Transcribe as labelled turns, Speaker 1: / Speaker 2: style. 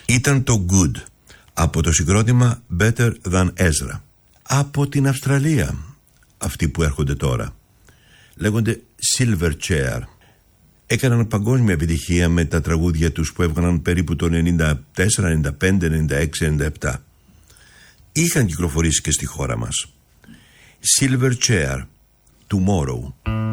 Speaker 1: Ήταν το Good από το συγκρότημα Better Than Ezra. Από την Αυστραλία αυτοί που έρχονται τώρα λέγονται Silverchair. Έκαναν παγκόσμια επιτυχία με τα τραγούδια τους που έβγαλαν περίπου το 94, 95, 96, 97. Είχαν κυκλοφορήσει και στη χώρα μας. Silverchair, Tomorrow.